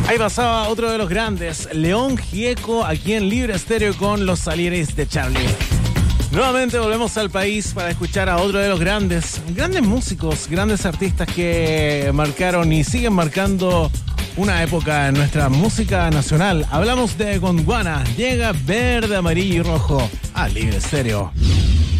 Ahí pasaba otro de los grandes, León Gieco, aquí en Libre Estéreo con Los Salieres de Charlie. Nuevamente volvemos al país para escuchar a otro de los grandes músicos, grandes artistas que marcaron y siguen marcando una época en nuestra música nacional. Hablamos de Gondwana, llega verde, amarillo y rojo a Libre Estéreo.